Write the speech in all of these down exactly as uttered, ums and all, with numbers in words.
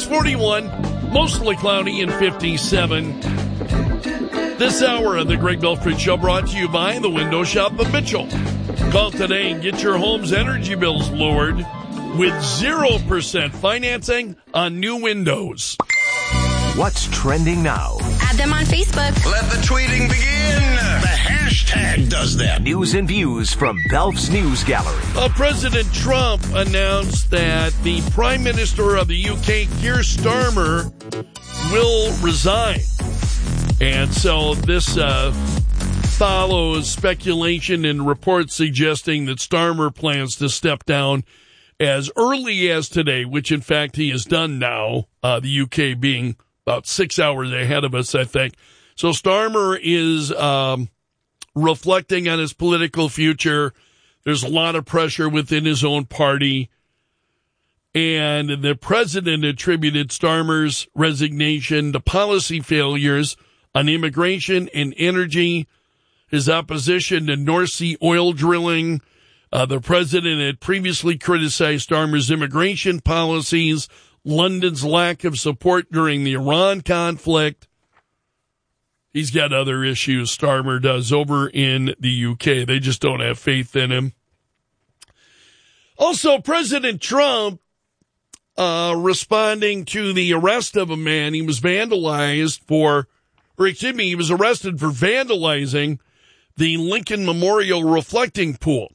forty-one, mostly cloudy and fifty-seven. This hour of the Greg Belfry Show brought to you by the Window Shop of Mitchell. Call today and get your home's energy bills lowered with zero percent financing on new windows. What's trending now? Add them on Facebook. Let the tweeting begin. The hashtag does that. News and views from Belf's News Gallery. Uh, President Trump announced that the Prime Minister of the U K, Keir Starmer, will resign. And so this uh, follows speculation and reports suggesting that Starmer plans to step down as early as today, which in fact he has done now, uh, the U K being about six hours ahead of us, I think. So Starmer is um, reflecting on his political future. There's a lot of pressure within his own party. And the president attributed Starmer's resignation to policy failures on immigration and energy, his opposition to North Sea oil drilling. Uh, the president had previously criticized Starmer's immigration policies, London's lack of support during the Iran conflict. He's got other issues, Starmer does, over in the U K. They just don't have faith in him. Also, President Trump, uh, responding to the arrest of a man, he was vandalized for, or excuse me, he was arrested for vandalizing the Lincoln Memorial reflecting pool.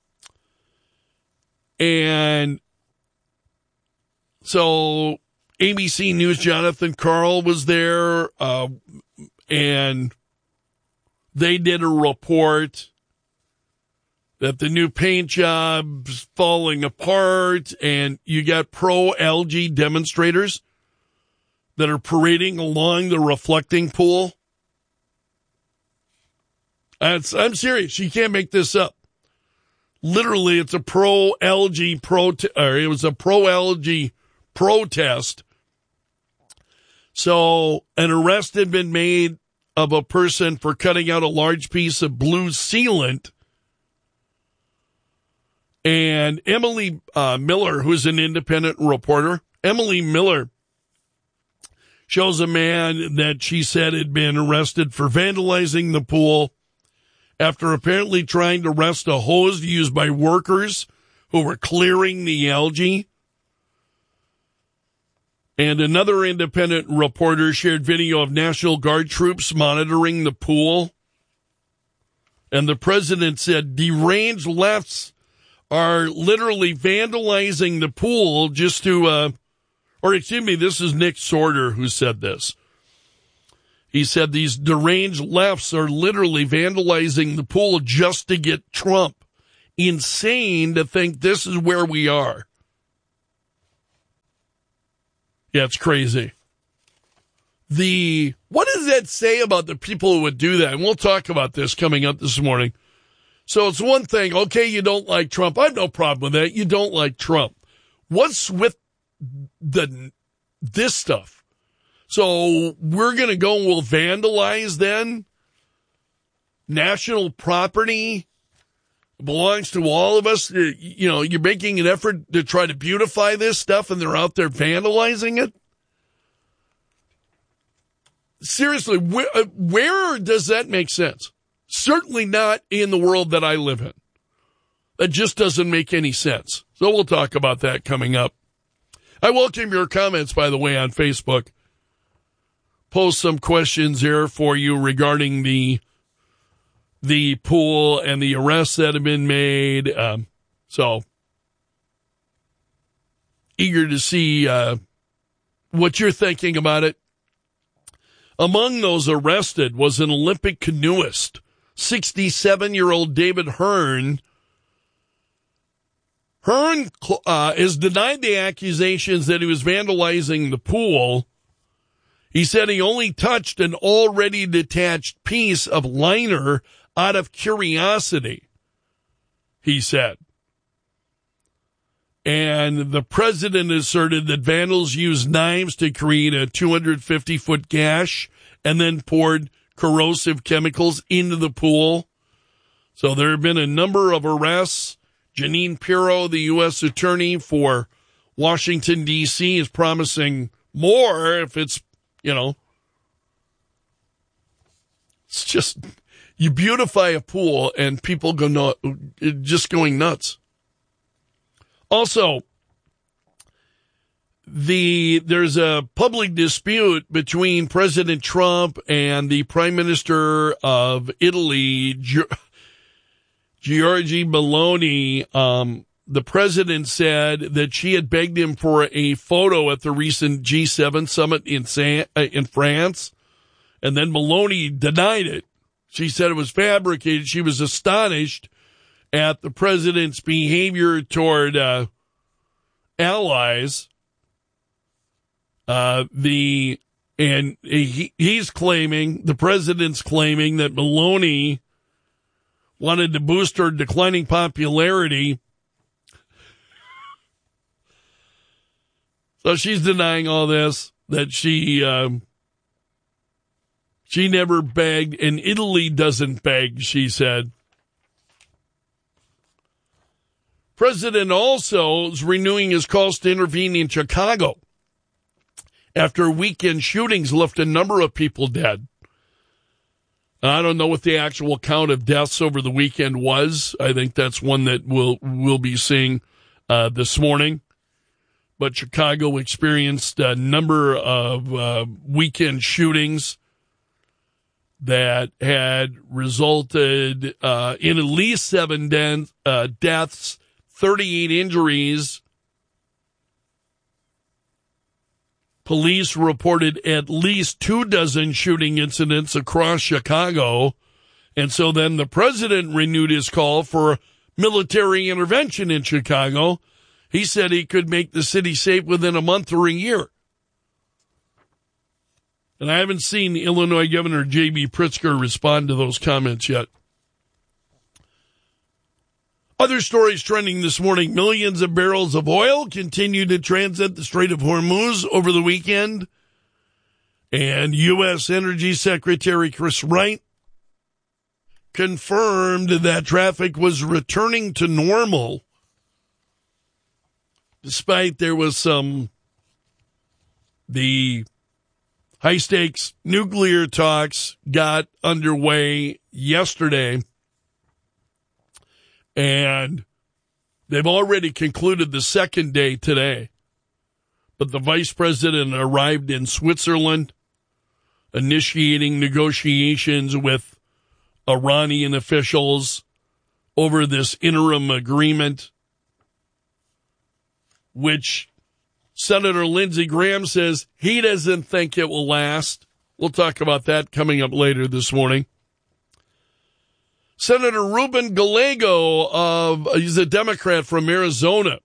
And so A B C News' Jonathan Karl was there, uh, and they did a report that the new paint job's falling apart, and you got pro-algae demonstrators that are parading along the reflecting pool. That's, I'm serious. You can't make this up. Literally, it's a pro-algae prote- or it was a pro-algae protest. So an arrest had been made of a person for cutting out a large piece of blue sealant. And Emily uh, Miller, who's an independent reporter, Emily Miller shows a man that she said had been arrested for vandalizing the pool after apparently trying to wrest a hose used by workers who were clearing the algae. And another independent reporter shared video of National Guard troops monitoring the pool. And the president said deranged lefts are literally vandalizing the pool just to, uh, or excuse me, this is Nick Sorter who said this. He said these deranged lefts are literally vandalizing the pool just to get Trump. Insane to think this is where we are. Yeah, it's crazy. The, what does that say about the people who would do that? And we'll talk about this coming up this morning. So it's one thing, okay, you don't like Trump. I have no problem with that. You don't like Trump. What's with the this stuff? So we're going to go and we'll vandalize then? National property belongs to all of us. You know, you're making an effort to try to beautify this stuff and they're out there vandalizing it? Seriously, where, where does that make sense? Certainly not in the world that I live in. That just doesn't make any sense. So we'll talk about that coming up. I welcome your comments, by the way, on Facebook. Post some questions here for you regarding the the pool and the arrests that have been made. Um, so eager to see uh, what you're thinking about it. Among those arrested was an Olympic canoeist, sixty-seven-year-old David Hearn. Hearn uh, has denied the accusations that he was vandalizing the pool. He said he only touched an already detached piece of liner out of curiosity, he said. And the president asserted that vandals used knives to create a two hundred fifty foot gash and then poured corrosive chemicals into the pool. So there have been a number of arrests. Janine Pirro, the U S attorney for Washington, D C, is promising more if it's, you know, it's just, you beautify a pool and people go no, just going nuts. Also, the there's a public dispute between President Trump and the Prime Minister of Italy, Giorgia Meloni. Um, the president said that she had begged him for a photo at the recent G seven summit in San, uh, in France, and then Meloni denied it. She said it was fabricated. She was astonished at the president's behavior toward uh, allies. Uh, the and he, he's claiming, the president's claiming that Meloni wanted to boost her declining popularity. So she's denying all this, that she um, she never begged, and Italy doesn't beg, she said. President also is renewing his calls to intervene in Chicago after weekend shootings left a number of people dead. I don't know what the actual count of deaths over the weekend was. I think that's one that we'll, we'll be seeing uh, this morning. But Chicago experienced a number of uh, weekend shootings that had resulted uh, in at least seven den- uh, deaths, thirty-eight injuries. Police reported at least two dozen shooting incidents across Chicago. And so then the president renewed his call for military intervention in Chicago. He said he could make the city safe within a month or a year. And I haven't seen Illinois Governor J B Pritzker respond to those comments yet. Other stories trending this morning. Millions of barrels of oil continue to transit the Strait of Hormuz over the weekend. And U S. Energy Secretary Chris Wright confirmed that traffic was returning to normal, despite there was some, the high-stakes nuclear talks got underway yesterday. And they've already concluded the second day today. But the vice president arrived in Switzerland, initiating negotiations with Iranian officials over this interim agreement, which Senator Lindsey Graham says he doesn't think it will last. We'll talk about that coming up later this morning. Senator Ruben Gallego, of he's a Democrat from Arizona.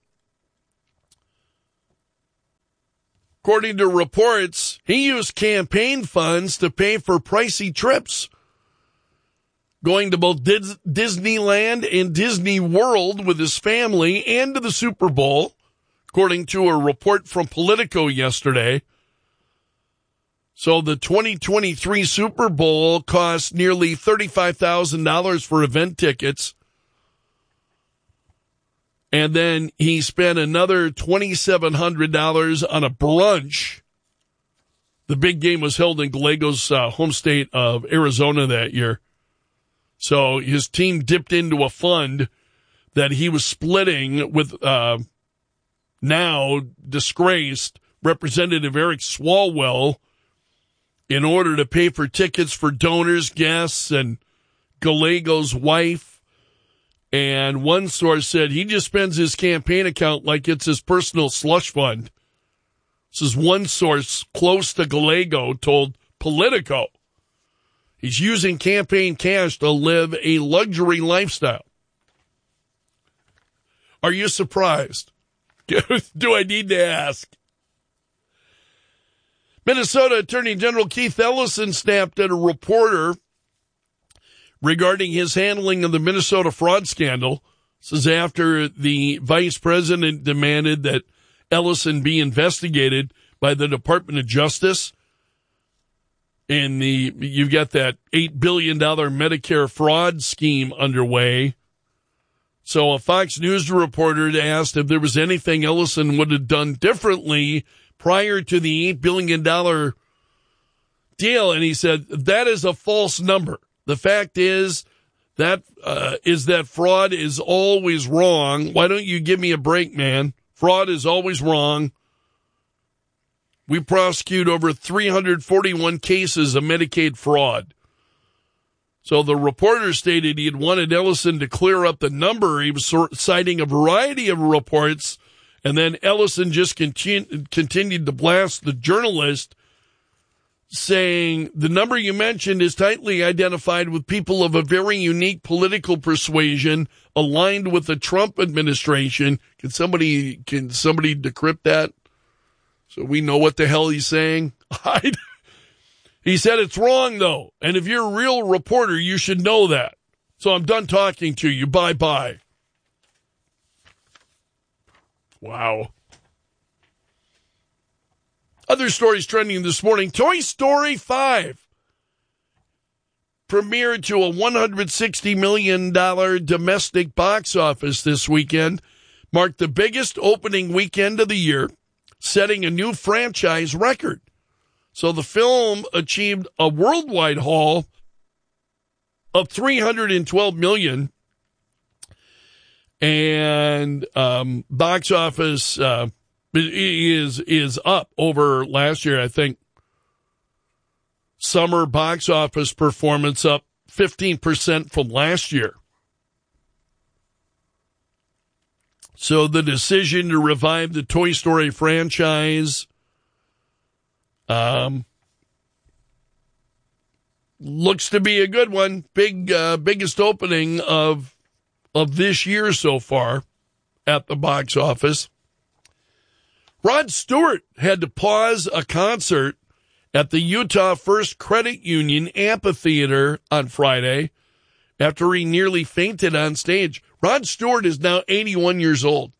According to reports, he used campaign funds to pay for pricey trips, going to both Dis- Disneyland and Disney World with his family and to the Super Bowl, according to a report from Politico yesterday. So the twenty twenty-three Super Bowl cost nearly thirty-five thousand dollars for event tickets. And then he spent another twenty-seven hundred dollars on a brunch. The big game was held in Gallego's uh, home state of Arizona that year. So his team dipped into a fund that he was splitting with uh, now disgraced Representative Eric Swalwell, in order to pay for tickets for donors, guests, and Gallego's wife. And one source said he just spends his campaign account like it's his personal slush fund. This is one source close to Gallego told Politico. He's using campaign cash to live a luxury lifestyle. Are you surprised? Do I need to ask? Minnesota Attorney General Keith Ellison snapped at a reporter regarding his handling of the Minnesota fraud scandal. This is after the vice president demanded that Ellison be investigated by the Department of Justice. And the you've got that eight billion dollars Medicare fraud scheme underway. So a Fox News reporter asked if there was anything Ellison would have done differently prior to the eight billion dollars deal. And he said, that is a false number. The fact is that uh, is that fraud is always wrong. Why don't you give me a break, man? Fraud is always wrong. We prosecute over three hundred forty-one cases of Medicaid fraud. So the reporter stated he had wanted Ellison to clear up the number. He was citing a variety of reports, and then Ellison just continu- continued to blast the journalist, saying the number you mentioned is tightly identified with people of a very unique political persuasion aligned with the Trump administration. Can somebody can somebody decrypt that so we know what the hell he's saying? He said it's wrong, though, and if you're a real reporter, you should know that. So I'm done talking to you. Bye-bye. Wow. Other stories trending this morning. Toy Story five premiered to a one hundred sixty million dollars domestic box office this weekend, marked the biggest opening weekend of the year, setting a new franchise record. So the film achieved a worldwide haul of three hundred twelve million dollars, and um, box office uh, is is up over last year. I think summer box office performance up fifteen percent from last year. So the decision to revive the Toy Story franchise Um, looks to be a good one. Big, uh, biggest opening of of this year so far at the box office. Rod Stewart had to pause a concert at the Utah First Credit Union Amphitheater on Friday after he nearly fainted on stage. Rod Stewart is now eighty-one years old,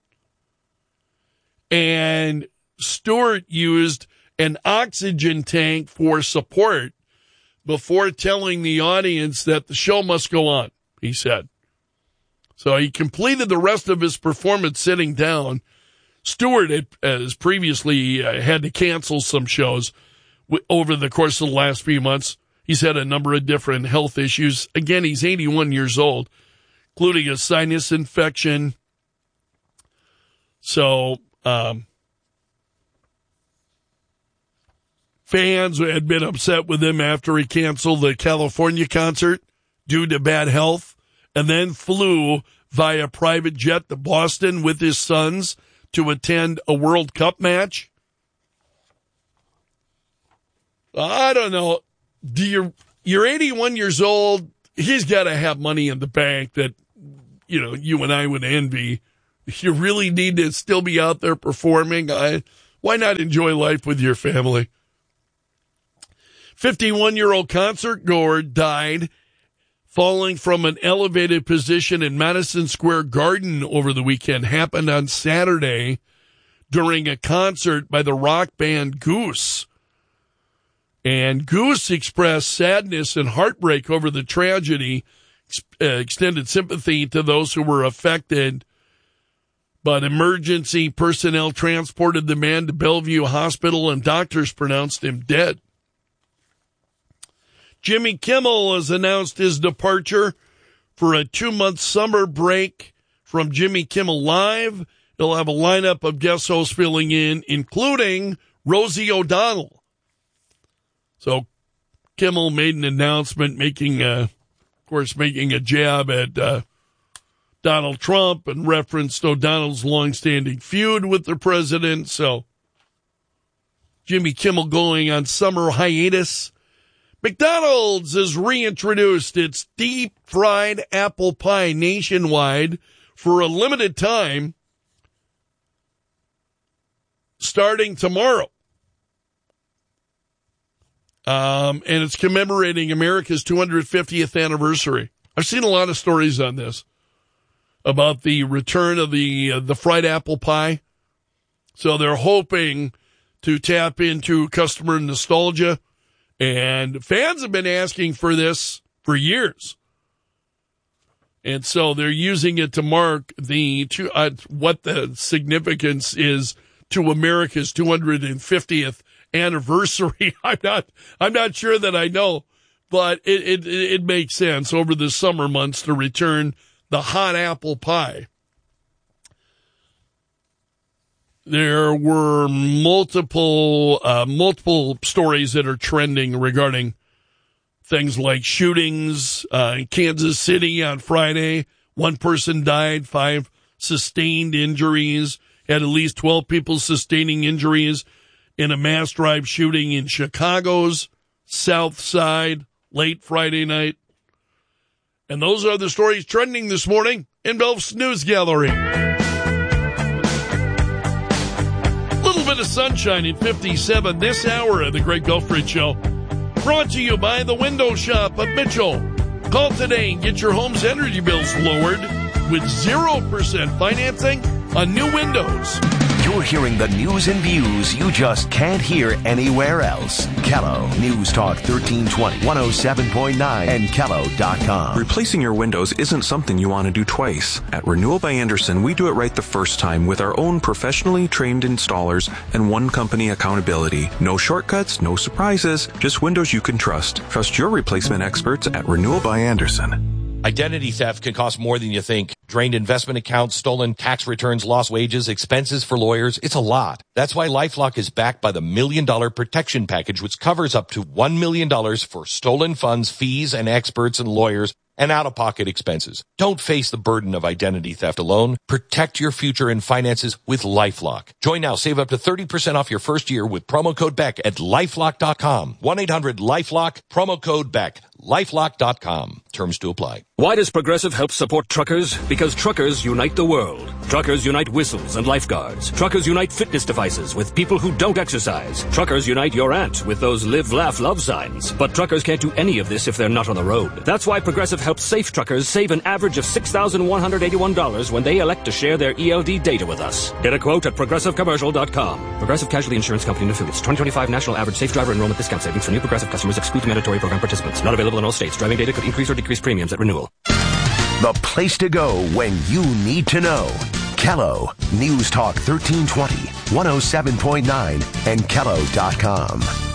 and Stewart used an oxygen tank for support before telling the audience that the show must go on, he said. So he completed the rest of his performance sitting down. Stewart had, as previously uh, had to cancel some shows w- over the course of the last few months. He's had a number of different health issues. Again, he's eighty-one years old, including a sinus infection. So, um, fans had been upset with him after he canceled the California concert due to bad health and then flew via private jet to Boston with his sons to attend a World Cup match. I don't know. Do you, you're eighty-one years old. He's got to have money in the bank that, you know, you and I would envy. You really need to still be out there performing. I, why not enjoy life with your family? fifty-one-year-old concert goer died falling from an elevated position in Madison Square Garden over the weekend. Happened on Saturday during a concert by the rock band Goose. And Goose expressed sadness and heartbreak over the tragedy, uh, extended sympathy to those who were affected. But emergency personnel transported the man to Bellevue Hospital and doctors pronounced him dead. Jimmy Kimmel has announced his departure for a two-month summer break from Jimmy Kimmel Live. He'll have a lineup of guest hosts filling in, including Rosie O'Donnell. So Kimmel made an announcement making, uh, of course, making a jab at uh, Donald Trump and referenced O'Donnell's longstanding feud with the president. So Jimmy Kimmel going on summer hiatus. McDonald's has reintroduced its deep-fried apple pie nationwide for a limited time starting tomorrow. Um, and it's commemorating America's two hundred fiftieth anniversary. I've seen a lot of stories on this about the return of the uh, the fried apple pie. So they're hoping to tap into customer nostalgia. And fans have been asking for this for years. And so they're using it to mark the two, uh, what the significance is to America's two hundred fiftieth anniversary. I'm not, I'm not sure that I know, but it, it, it makes sense over the summer months to return the hot apple pie. There were multiple, uh, multiple stories that are trending regarding things like shootings, uh, in Kansas City on Friday. One person died, five sustained injuries, had at least twelve people sustaining injuries in a mass drive shooting in Chicago's South Side late Friday night. And those are the stories trending this morning in Belf's News Gallery. Little bit of sunshine in fifty-seven this hour of the Greg Belfrage Show. Brought to you by the Window Shop of Mitchell. Call today and get your home's energy bills lowered with zero percent financing on new windows. You're hearing the news and views you just can't hear anywhere else. Kello News Talk thirteen twenty, one oh seven point nine, and Kello dot com. Replacing your windows isn't something you want to do twice. At Renewal by Andersen, we do it right the first time with our own professionally trained installers and one company accountability. No shortcuts, no surprises, just windows you can trust. Trust your replacement experts at Renewal by Andersen. Identity theft can cost more than you think. Drained investment accounts, stolen tax returns, lost wages, expenses for lawyers. It's a lot. That's why LifeLock is backed by the Million Dollar Protection Package, which covers up to one million dollars for stolen funds, fees, and experts and lawyers, and out-of-pocket expenses. Don't face the burden of identity theft alone. Protect your future and finances with LifeLock. Join now. Save up to thirty percent off your first year with promo code Beck at lifelock dot com. one eight hundred lifelock, promo code Beck. lifelock dot com. Terms to apply. Why does Progressive help support truckers? Because truckers unite the world. Truckers unite whistles and lifeguards. Truckers unite fitness devices with people who don't exercise. Truckers unite your aunt with those live, laugh, love signs. But truckers can't do any of this if they're not on the road. That's why Progressive helps safe truckers save an average of six thousand one hundred eighty-one dollars when they elect to share their E L D data with us. Get a quote at progressive commercial dot com. Progressive Casualty Insurance Company and Affiliates. twenty twenty-five National Average Safe Driver Enrollment Discount Savings for new Progressive customers exclude mandatory program participants. Not available in all states. Driving data could increase or decrease premiums at renewal. The place to go when you need to know. Kello News Talk thirteen twenty, one oh seven point nine, and Kello dot com.